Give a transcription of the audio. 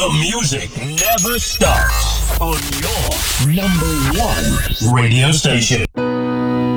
The music never stops on your number one radio station.